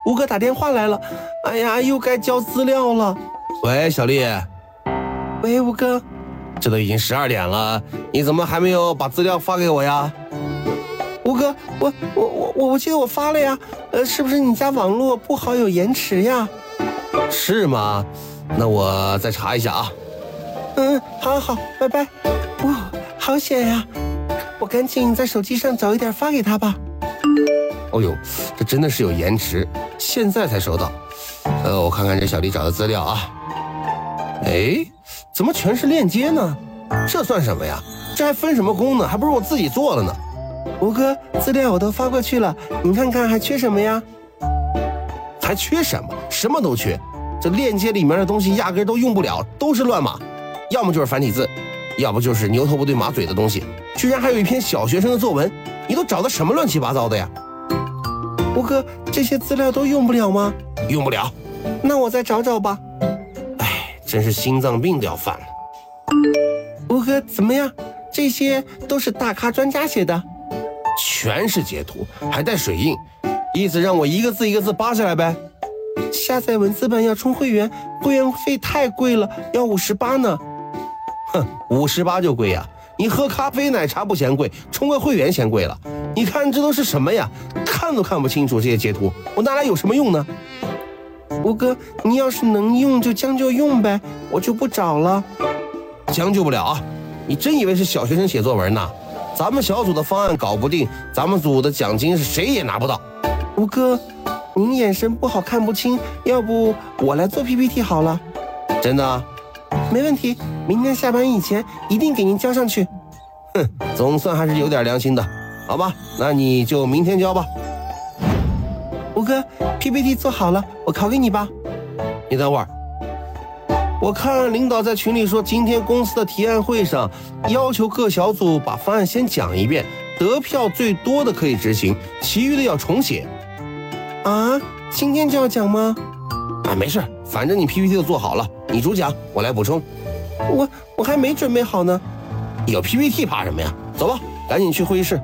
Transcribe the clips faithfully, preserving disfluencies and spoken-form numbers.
吴哥打电话来了，哎呀，又该交资料了。喂，小丽。喂，吴哥。这都已经十二点了，你怎么还没有把资料发给我呀？吴哥，我我我我我记得我发了呀，呃，是不是你家网络不好有延迟呀？是吗？那我再查一下啊。嗯，好好，拜拜。哇、哦，好险呀！我赶紧在手机上找一点发给他吧。哦呦，这真的是有延迟，现在才收到。呃，我看看这小丽找的资料啊。哎，怎么全是链接呢？这算什么呀？这还分什么工呢？还不如我自己做了呢。吴哥，资料我都发过去了，你看看还缺什么呀？还缺什么？什么都缺。这链接里面的东西压根都用不了，都是乱码，要么就是繁体字，要不就是牛头不对马嘴的东西。居然还有一篇小学生的作文，你都找的什么乱七八糟的呀？吴哥，这些资料都用不了吗？用不了。那我再找找吧。哎，真是心脏病都要犯了。吴哥，怎么样？这些都是大咖专家写的，全是截图，还带水印，意思让我一个字一个字扒下来呗。下载文字版要充会员，会员费太贵了，要五十八呢。哼，五十八就贵呀？你喝咖啡奶茶不嫌贵，充个会员嫌贵了。你看这都是什么呀？看都看不清楚这些截图，我拿来有什么用呢？吴哥，你要是能用就将就用呗，我就不找了。将就不了啊！你真以为是小学生写作文呢？咱们小组的方案搞不定，咱们组的奖金是谁也拿不到。吴哥，您眼神不好看不清，要不我来做 P P T 好了。真的？没问题，明天下班以前一定给您交上去。哼，总算还是有点良心的，好吧？那你就明天交吧。吴哥 ，P P T 做好了，我拷给你吧。你等会儿。我看领导在群里说，今天公司的提案会上要求各小组把方案先讲一遍，得票最多的可以执行，其余的要重写。啊，今天就要讲吗？啊，没事，反正你 P P T 都做好了，你主讲，我来补充。我我还没准备好呢。有 P P T 怕什么呀？走吧，赶紧去会议室。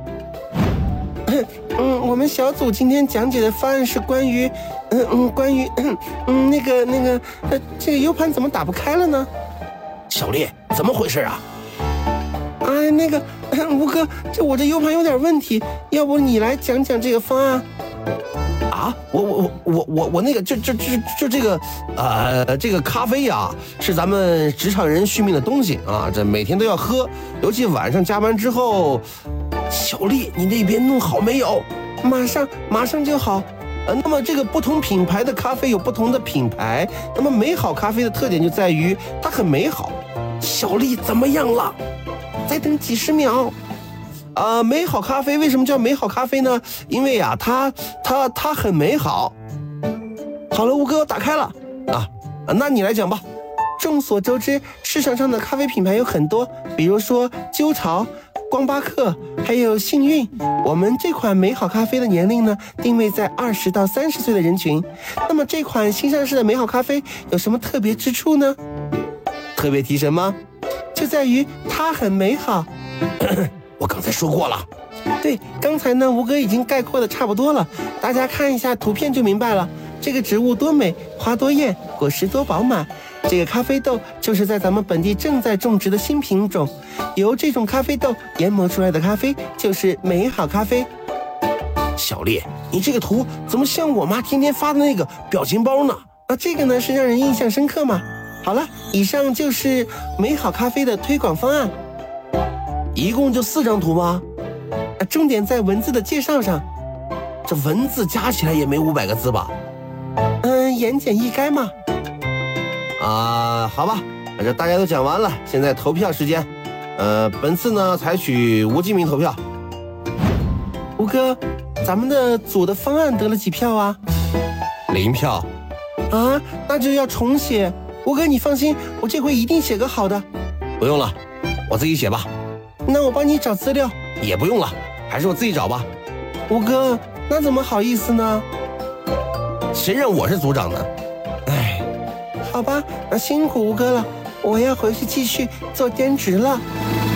嗯，我们小组今天讲解的方案是关于，嗯嗯，关于，嗯那个那个，呃，这个 U 盘怎么打不开了呢？小丽，怎么回事啊？哎，那个吴哥，这我这 U 盘有点问题，要不你来讲讲这个方案？啊，我我我我我那个就就就就这个，呃，这个咖啡呀，是咱们职场人续命的东西啊，这每天都要喝，尤其晚上加班之后。小丽，你那边弄好没有？马上马上就好。呃，那么这个不同品牌的咖啡有不同的品牌，那么美好咖啡的特点就在于它很美好。小丽怎么样了？再等几十秒。啊、呃，美好咖啡为什么叫美好咖啡呢？因为呀、啊，它它它很美好。好了，吴哥，我打开了啊，那你来讲吧。众所周知，市场上的咖啡品牌有很多，比如说鸠巢、光巴克，还有幸运。我们这款美好咖啡的年龄呢，定位在二十到三十岁的人群。那么这款新上市的美好咖啡有什么特别之处呢？特别提神吗？就在于它很美好。我刚才说过了。对，刚才呢，吴哥已经概括的差不多了，大家看一下图片就明白了。这个植物多美，花多艳，果实多饱满。这个咖啡豆就是在咱们本地正在种植的新品种，由这种咖啡豆研磨出来的咖啡就是美好咖啡。小丽，你这个图怎么像我妈天天发的那个表情包呢？啊，这个呢是让人印象深刻嘛。好了，以上就是美好咖啡的推广方案。一共就四张图吗？啊，重点在文字的介绍上。这文字加起来也没五百个字吧？嗯，言简意赅嘛。啊，好吧，这大家都讲完了，现在投票时间。呃，本次呢采取无记名投票。吴哥，咱们的组的方案得了几票啊？零票。啊，那就要重写。吴哥，你放心，我这回一定写个好的。不用了，我自己写吧。那我帮你找资料。也不用了，还是我自己找吧。吴哥，那怎么好意思呢？谁让我是组长呢？哎。好吧，那辛苦吴哥了，我要回去继续做兼职了。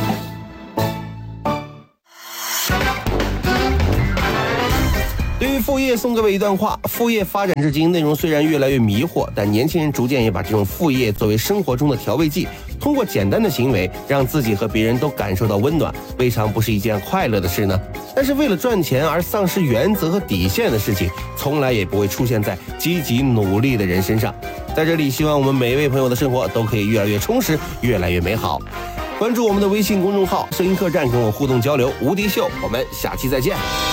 对于副副业送各位一段话：副业发展至今，内容虽然越来越迷惑，但年轻人逐渐也把这种副业作为生活中的调味剂，通过简单的行为让自己和别人都感受到温暖，未尝不是一件快乐的事呢？但是为了赚钱而丧失原则和底线的事情，从来也不会出现在积极努力的人身上。在这里，希望我们每一位朋友的生活都可以越来越充实，越来越美好。关注我们的微信公众号“声音客栈”，跟我互动交流。无敌秀，我们下期再见。